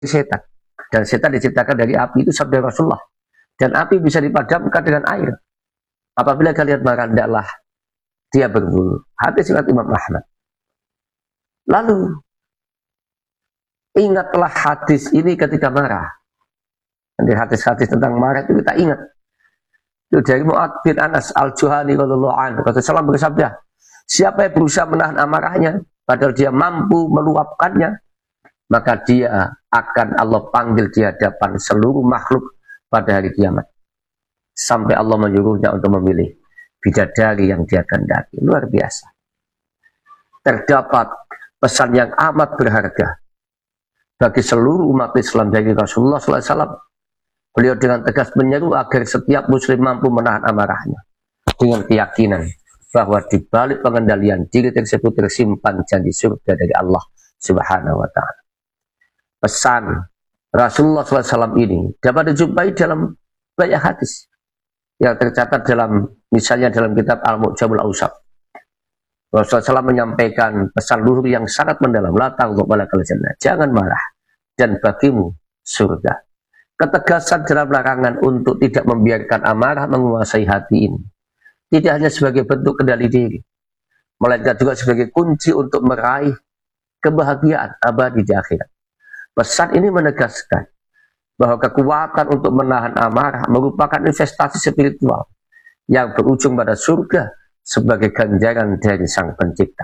setan. Dan setan diciptakan dari api, itu sabda Rasulullah. Dan api bisa dipadamkan dengan air. Apabila kalian marah, hendaklah dia berbulu. Hadis riwayat Imam Ahmad. Lalu ingatlah hadis ini ketika marah. Nanti hadis-hadis tentang marah itu kita ingat. Itu dari Mu'ad bin Anas al-Juhani radhiyallahu anhu. Rasulullah bersabda, siapa yang berusaha menahan amarahnya, padahal dia mampu meluapkannya, maka dia akan Allah panggil di hadapan seluruh makhluk pada hari kiamat. Sampai Allah menyuruhnya untuk memilih bidadari yang dia kehendaki. Luar biasa. Terdapat pesan yang amat berharga bagi seluruh umat Islam dari Rasulullah SAW. Beliau dengan tegas menyeru agar setiap muslim mampu menahan amarahnya dengan keyakinan bahwa di balik pengendalian diri tersebut tersimpan janji surga dari Allah Subhanahu wa Ta'ala. Pesan Rasulullah SAW ini dapat dijumpai dalam banyak hadis yang tercatat dalam, misalnya dalam kitab Al-Mu'jamul Awsat. Rasulullah SAW menyampaikan pesan luhur yang sangat mendalam, la taghdab walakal jannah, jangan marah dan bagimu surga. Ketegasan dalam larangan untuk tidak membiarkan amarah menguasai hati ini tidak hanya sebagai bentuk kendali diri, melainkan juga sebagai kunci untuk meraih kebahagiaan abadi di akhirat. Pesan ini menegaskan bahwa kekuatan untuk menahan amarah merupakan investasi spiritual yang berujung pada surga sebagai ganjaran dari Sang Pencipta.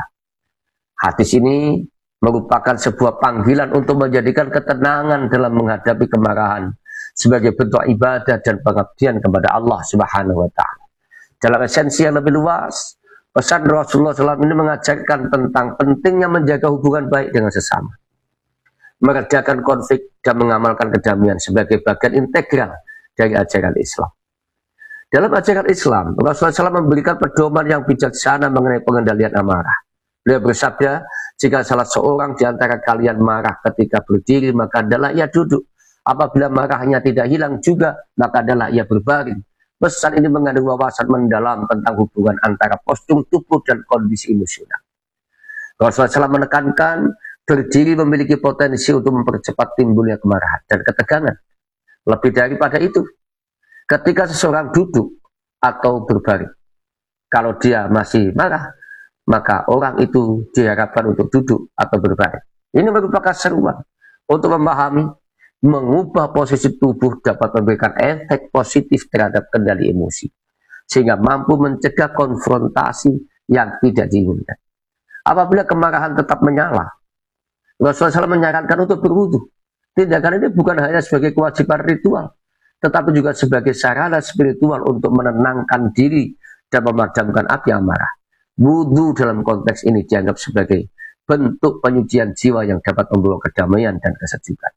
Hadis ini merupakan sebuah panggilan untuk menjadikan ketenangan dalam menghadapi kemarahan sebagai bentuk ibadah dan pengabdian kepada Allah Subhanahu wa Ta'ala. Dalam esensi yang lebih luas, pesan Rasulullah SAW ini mengajarkan tentang pentingnya menjaga hubungan baik dengan sesama, meredakan konflik dan mengamalkan kedamaian sebagai bagian integral dari ajaran Islam. Dalam ajaran Islam, Rasulullah SAW memberikan pedoman yang bijaksana mengenai pengendalian amarah. Beliau bersabda, jika salah seorang di antara kalian marah ketika berdiri, maka adalah ia duduk. Apabila marahnya tidak hilang juga, maka adalah ia berbaring. Pesan ini mengandung wawasan mendalam tentang hubungan antara postur tubuh dan kondisi emosional. Rasulullah SAW menekankan, berdiri memiliki potensi untuk mempercepat timbulnya kemarahan dan ketegangan. Lebih daripada itu, ketika seseorang duduk atau berbaring, kalau dia masih marah, maka orang itu diharapkan untuk duduk atau berbaring. Ini merupakan seruan untuk memahami, mengubah posisi tubuh dapat memberikan efek positif terhadap kendali emosi, sehingga mampu mencegah konfrontasi yang tidak diinginkan. Apabila kemarahan tetap menyala, Rasulullah SAW menyarankan untuk berwudu. Tindakan ini bukan hanya sebagai kewajiban ritual, tetapi juga sebagai sarana spiritual untuk menenangkan diri dan memadamkan api amarah. Wudu dalam konteks ini dianggap sebagai bentuk penyucian jiwa yang dapat membawa kedamaian dan kesejukan.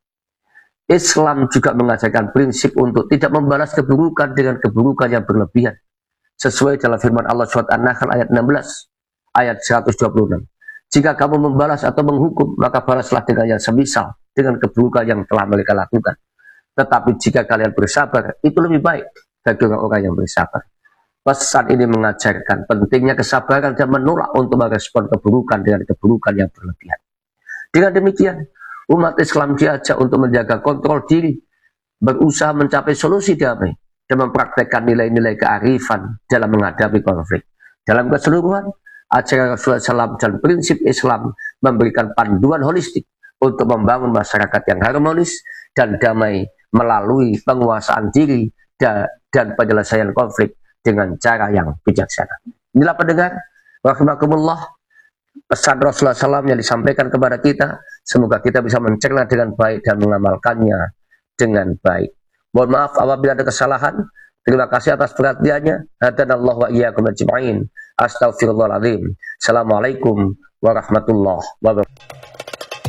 Islam juga mengajarkan prinsip untuk tidak membalas keburukan dengan keburukan yang berlebihan. Sesuai dalam firman Allah surat An-Nahl ayat 16, ayat 126. Jika kamu membalas atau menghukum, maka balaslah dengan yang semisal dengan keburukan yang telah mereka lakukan. Tetapi jika kalian bersabar, itu lebih baik bagi orang-orang yang bersabar. Pesan ini mengajarkan pentingnya kesabaran dan menolak untuk merespon keburukan dengan keburukan yang berlebihan. Dengan demikian, umat Islam diajak untuk menjaga kontrol diri, berusaha mencapai solusi damai, dan mempraktekkan nilai-nilai kearifan dalam menghadapi konflik. Dalam keseluruhan, ajaran Rasulullah SAW dan prinsip Islam memberikan panduan holistik untuk membangun masyarakat yang harmonis dan damai melalui penguasaan diri dan penyelesaian konflik dengan cara yang bijaksana. Inilah pendengar, rahimakumullah, pesan Rasulullah SAW yang disampaikan kepada kita. Semoga kita bisa mencerna dengan baik dan mengamalkannya dengan baik. Mohon maaf apabila ada kesalahan. Terima kasih atas perhatiannya. Hadanallahu wa iyyakum ajma'in. Astaghfirullahaladzim. Assalamualaikum warahmatullahi wabarakatuh.